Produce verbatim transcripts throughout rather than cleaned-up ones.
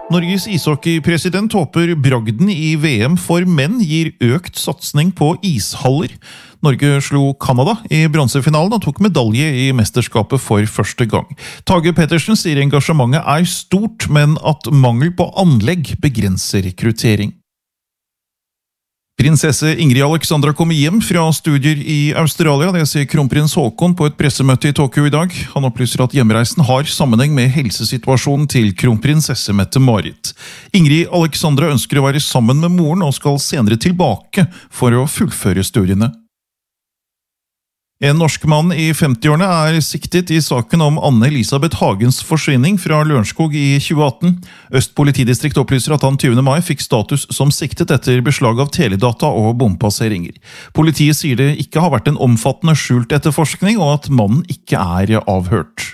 Norges ishockeypresident håper bragden i V M for menn gir økt satsning på ishaller. Norge slo Kanada i bronsefinalen og tok medalje i mesterskapet for første gang. Tage Pettersen sier engasjementet er stort, men at mangel på anlegg begrenser rekruttering. Prinsesse Ingrid Alexandra kommer hjem fra studier i Australia, det sier kronprins Haakon på et pressemøte i Tokyo i dag. Han opplyser at hjemreisen har sammenheng med helsesituasjonen til kronprinsesse Mette-Marit. Ingrid Alexandra ønsker å være sammen med moren og skal senere tilbake for å fullføre studiene. En norsk mann i femtiårene er siktet i saken om Anne Elisabeth Hagens forsvinning fra Lørenskog i tjue atten. Øst politidistrikt opplyser at han tyvende mai fikk status som siktet etter beslag av teledata og bompasseringer. Politiet sier det ikke har vært en omfattende skjult etterforskning, og at mannen ikke er avhørt.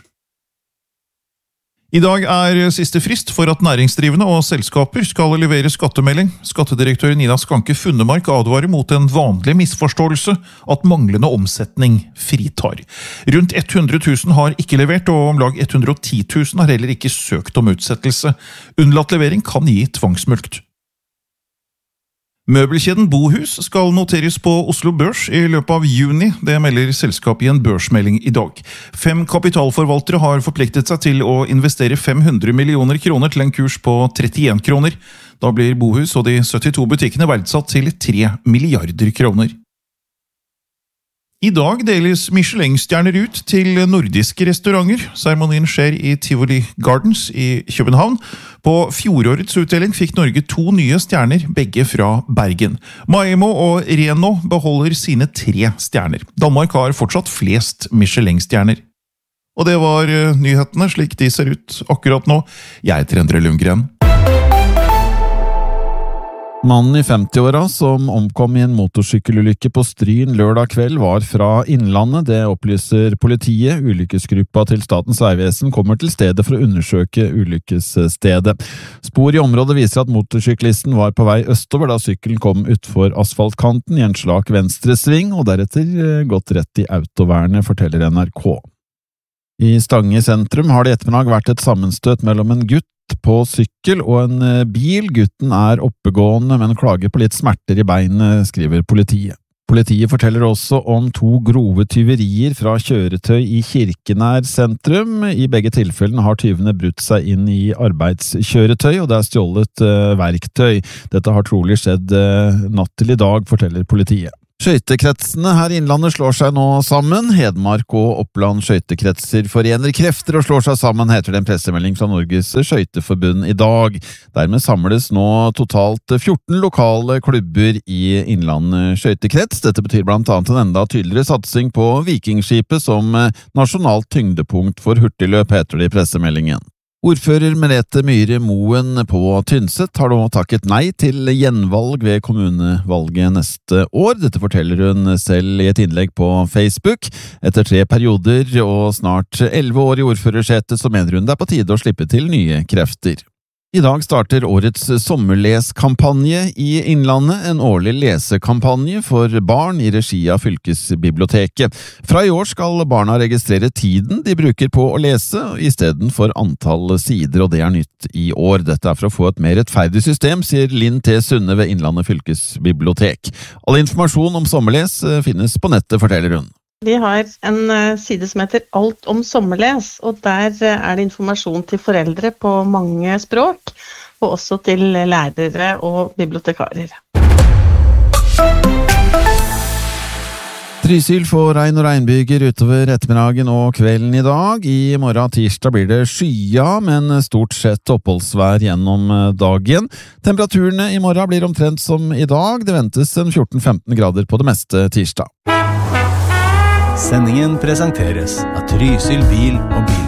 I dag er siste frist for at næringsdrivende og selskaper skal levere skattemelding. Skattedirektør Nina Skanke Funnemark advarer mot en vanlig misforståelse at manglende omsetning fritar. Rundt hundre tusen har ikke levert, og om lag hundre og ti tusen har heller ikke søkt om utsettelse. Unnlatt levering kan gi tvangsmulkt. Møbelkjeden Bohus skal noteres på Oslo Børs i løpet av juni, det melder selskapet i en børsmelding i dag. Fem kapitalforvaltere har forpliktet seg til å investere fem hundre millioner kroner til en kurs på trettien kroner. Da blir Bohus og de syttito butikkene verdsatt til tre milliarder kroner. I dag deles Michelin-stjerner ut til nordiske restauranter. Seremonien skjer i Tivoli Gardens i København. På fjorårets utdeling fikk Norge to nye stjerner, begge fra Bergen. Maemo og Reno beholder sine tre stjerner. Danmark har fortsatt flest Michelin-stjerner. Og det var nyhetene slik de ser ut akkurat nå. Jeg heter Endre Lundgren. Mannen i femti-åra som omkom i en motorsykkelulykke på Stryn lørdag kveld var fra Innlandet, det opplyser politiet. Ulykkesgruppa til Statens vegvesen kommer til stedet for å undersøke ulykkesstedet. Spor i området viser at motorsyklisten var på vei østover da sykkelen kom utfor asfaltkanten i en slak venstre sving, og deretter gått rett i autovernet, forteller N R K. I Stange sentrum har det i ettermiddag vært et sammenstøt mellom en gutt på sykkel og en bil. Gutten er oppegående, men klager på litt smerter i beinet, skriver politiet. Politiet forteller også om to grove tyverier fra kjøretøy i Kirkenær sentrum. I begge tilfellene har tyvene brutt seg inn i arbeidskjøretøy, og det er stjålet uh, verktøy. Dette har trolig skjedd uh, natt til i dag, forteller politiet. Skøytekretsene her i Innlandet slår seg nå sammen. Hedmark og Oppland skøytekretser forener krefter og slår seg sammen, heter det en pressemelding fra Norges Skøyteforbund i dag. Dermed samles nå totalt fjorten lokale klubber i Innlandet skøytekrets. Dette betyr blant annet en enda tydeligere satsing på Vikingskipet som nasjonalt tyngdepunkt for hurtigløp, heter det i pressemeldingen. Ordfører Merete Myhre Moen på Tynset har nå takket nei til gjenvalg ved kommunevalget neste år. Dette forteller hun selv i et innlegg på Facebook. Etter tre perioder og snart elleve år i ordførersetet så mener hun det er på tide å slippe til nye krefter. I dag starter årets sommerleskampanje i Innlandet, en årlig lesekampanje for barn i regi av fylkesbiblioteket. Fra i år skal barna registrere tiden de bruker på å lese, i stedet for antall sider, og det er nytt i år. Dette er for å få et mer rettferdig system, sier Linn T. Sunde ved Innlandet fylkesbibliotek. All informasjon om sommerles finnes på nettet, forteller hun. Vi har en side som heter Alt om sommerles, og der er det informasjon til foreldre på mange språk, og også til lærere og bibliotekarer. Trysil får regn og regnbyger utover ettermiddagen og kvelden i dag. I morgen tirsdag blir det skya, men stort sett oppholdsvær gjennom dagen. Temperaturene i morgen blir omtrent som i dag. Det ventes en fjorten til femten grader på det meste tirsdag. Sendingen presenteres av Trysil bil og bil.